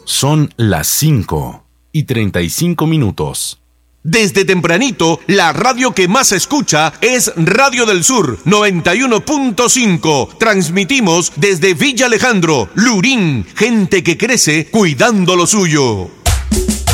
Son las 5:35. Desde tempranito, la radio que más se escucha es Radio del Sur 91.5. Transmitimos desde Villa Alejandro, Lurín, gente que crece cuidando lo suyo.